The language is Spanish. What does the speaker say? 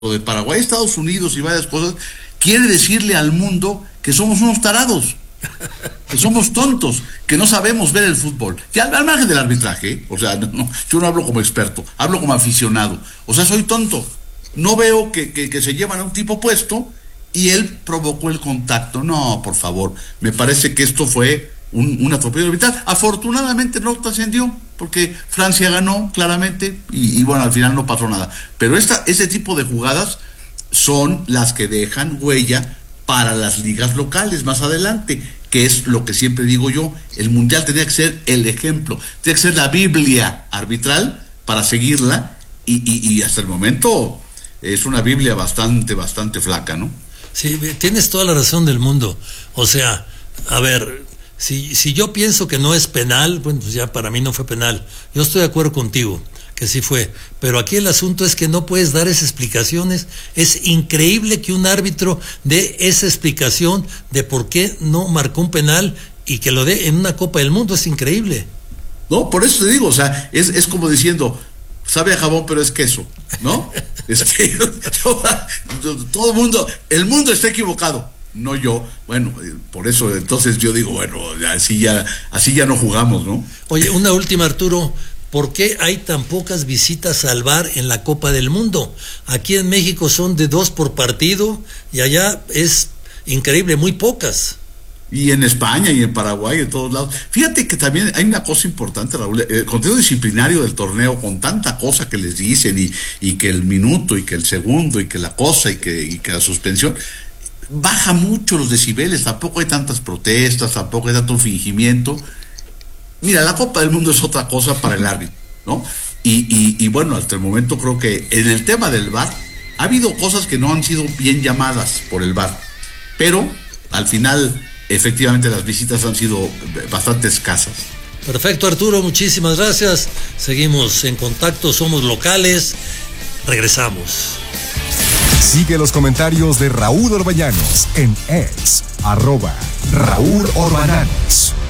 de Paraguay, Estados Unidos y varias cosas, quiere decirle al mundo que somos unos tarados, que somos tontos, que no sabemos ver el fútbol. Ya al margen del arbitraje, o sea, yo no hablo como experto, hablo como aficionado. O sea, soy tonto. No veo que se llevan a un tipo puesto y él provocó el contacto. No, por favor, me parece que esto fue un atropello arbitral. Afortunadamente no trascendió, porque Francia ganó claramente y bueno, al final no pasó nada. Pero ese tipo de jugadas son las que dejan huella para las ligas locales más adelante, que es lo que siempre digo yo. El Mundial tenía que ser el ejemplo, tenía que ser la Biblia arbitral para seguirla, y hasta el momento es una Biblia bastante flaca, ¿no? Sí, tienes toda la razón del mundo. O sea, a ver, si yo pienso que no es penal, bueno, pues ya para mí no fue penal. Yo estoy de acuerdo contigo, que sí fue. Pero aquí el asunto es que no puedes dar esas explicaciones. Es increíble que un árbitro dé esa explicación de por qué no marcó un penal y que lo dé en una Copa del Mundo. Es increíble. No, por eso te digo, o sea, es como diciendo, sabe a jabón pero es queso, ¿no? Todo el mundo está equivocado, no yo. Bueno, por eso entonces yo digo, bueno, así ya no jugamos, ¿no? Oye, una última, Arturo. ¿Por qué hay tan pocas visitas al VAR en la Copa del Mundo? Aquí en México son de 2 por partido y allá es increíble, muy pocas. Y en España y en Paraguay, en todos lados. Fíjate que también hay una cosa importante, Raúl, el contenido disciplinario del torneo, con tanta cosa que les dicen, y que el minuto, y que el segundo, y que la cosa, y que la suspensión, baja mucho los decibeles. Tampoco hay tantas protestas, tampoco hay tanto fingimiento. Mira, la Copa del Mundo es otra cosa para el árbitro, ¿no? Y bueno, hasta el momento creo que en el tema del VAR ha habido cosas que no han sido bien llamadas por el VAR, pero al final efectivamente las visitas han sido bastante escasas. Perfecto, Arturo, muchísimas gracias. Seguimos en contacto, somos locales. Regresamos. Sigue los comentarios de Raúl Orbañanos en X, @Raúl Orbañanos.